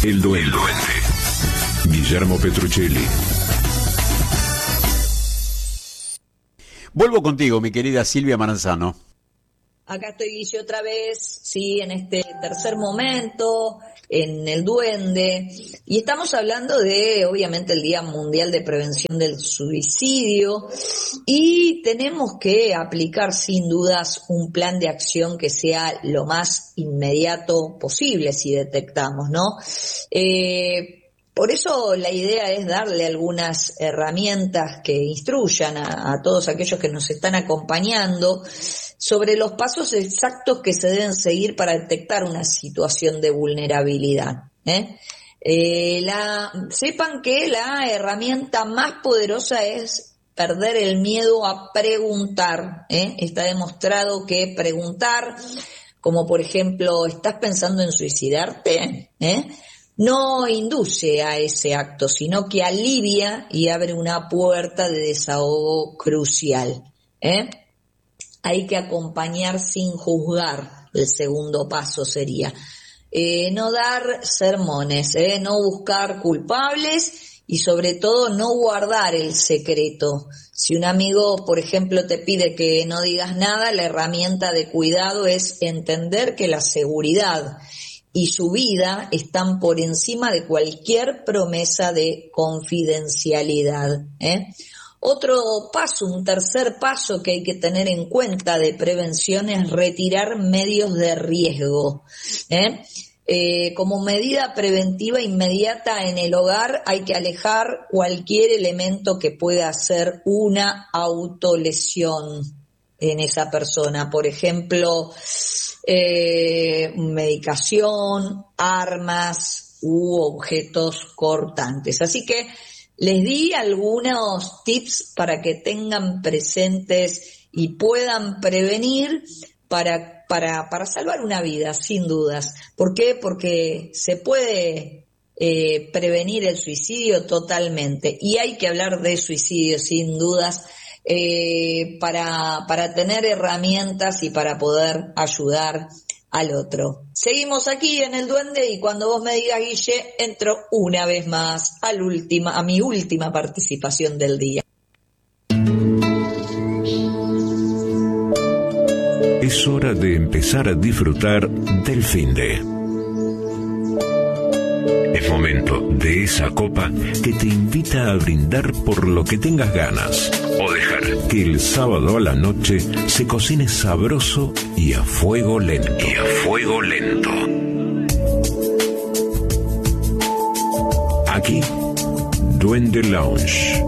El Duende. Guillermo Petruccelli. Vuelvo contigo, mi querida Silvia Maranzano. Acá estoy, Guille, otra vez, sí, en este tercer momento, en el Duende, y estamos hablando de, obviamente, el Día Mundial de Prevención del Suicidio, y tenemos que aplicar, sin dudas, un plan de acción que sea lo más inmediato posible, si detectamos, ¿no? Por eso la idea es darle algunas herramientas que instruyan a todos aquellos que nos están acompañando sobre los pasos exactos que se deben seguir para detectar una situación de vulnerabilidad. Sepan que la herramienta más poderosa es perder el miedo a preguntar. Está demostrado que preguntar, como por ejemplo, ¿estás pensando en suicidarte? No induce a ese acto, sino que alivia y abre una puerta de desahogo crucial. Hay que acompañar sin juzgar, el segundo paso sería. No dar sermones, no buscar culpables y sobre todo no guardar el secreto. Si un amigo, por ejemplo, te pide que no digas nada, la herramienta de cuidado es entender que la seguridad y su vida están por encima de cualquier promesa de confidencialidad. Otro paso, un tercer paso que hay que tener en cuenta de prevención es retirar medios de riesgo. Como medida preventiva inmediata en el hogar hay que alejar cualquier elemento que pueda hacer una autolesión en esa persona. Por ejemplo, medicación, armas u objetos cortantes. Así que les di algunos tips para que tengan presentes y puedan prevenir para salvar una vida, sin dudas. ¿Por qué? Porque se puede prevenir el suicidio totalmente, y hay que hablar de suicidio, sin dudas, para tener herramientas y para poder ayudar al otro. Seguimos aquí en el Duende y cuando vos me digas, Guille, entro una vez más a mi última participación del día. Es hora de empezar a disfrutar del finde. Es momento de esa copa que te invita a brindar por lo que tengas ganas o dejar que el sábado a la noche se cocine sabroso y a fuego lento. Aquí, Duende Lounge.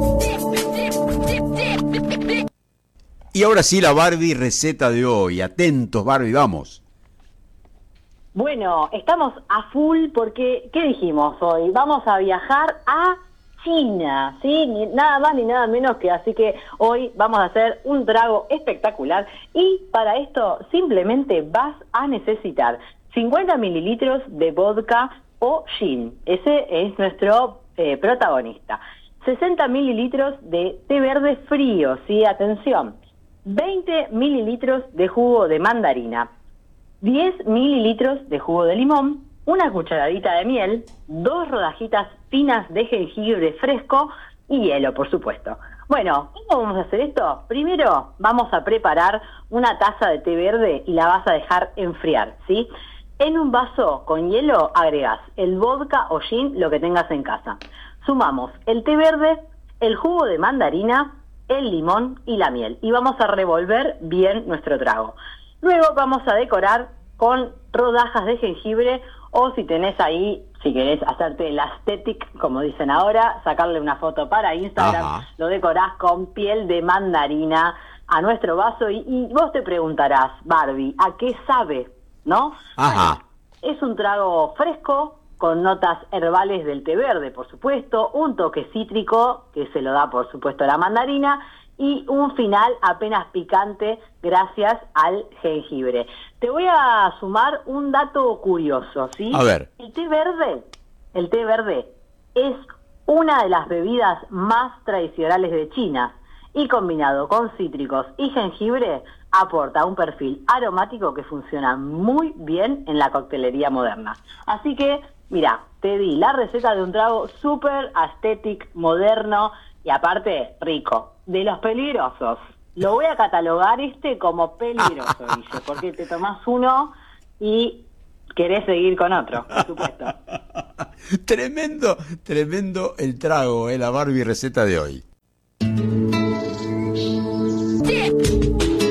Y ahora sí, la Barbie receta de hoy. Atentos, Barbie, vamos. Bueno, estamos a full porque, ¿qué dijimos hoy? Vamos a viajar a China, ¿sí? Nada más ni nada menos que, así que hoy vamos a hacer un trago espectacular y para esto simplemente vas a necesitar 50 mililitros de vodka o gin, ese es nuestro protagonista, 60 mililitros de té verde frío, ¿sí? Atención, 20 mililitros de jugo de mandarina, 10 mililitros de jugo de limón, una cucharadita de miel, 2 rodajitas finas de jengibre fresco y hielo, por supuesto. Bueno, ¿cómo vamos a hacer esto? Primero vamos a preparar una taza de té verde y la vas a dejar enfriar, ¿sí? En un vaso con hielo agregás el vodka o gin, lo que tengas en casa. Sumamos el té verde, el jugo de mandarina, el limón y la miel. Y vamos a revolver bien nuestro trago. Luego vamos a decorar con rodajas de jengibre o si tenés ahí, si querés hacerte el aesthetic, como dicen ahora, sacarle una foto para Instagram, ajá, lo decorás con piel de mandarina a nuestro vaso y vos te preguntarás, Barbie, ¿a qué sabe? ¿No? Ajá. Bueno, es un trago fresco, con notas herbales del té verde, por supuesto, un toque cítrico, que se lo da, por supuesto, la mandarina, y un final apenas picante gracias al jengibre. Te voy a sumar un dato curioso, ¿sí? A ver. El té verde es una de las bebidas más tradicionales de China y combinado con cítricos y jengibre aporta un perfil aromático que funciona muy bien en la coctelería moderna. Así que, mira, te di la receta de un trago súper aesthetic, moderno y aparte rico. De los peligrosos. Lo voy a catalogar como peligroso, Guille, porque te tomás uno y querés seguir con otro, por supuesto. Tremendo el trago, la Barbie receta de hoy.